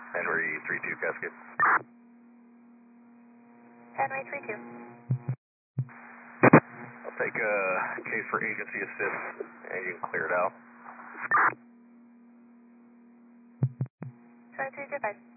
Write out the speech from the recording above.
Henry 32 Cascade. Henry 32. I'll take a case for agency assist, and you can clear it out. 23 goodbye.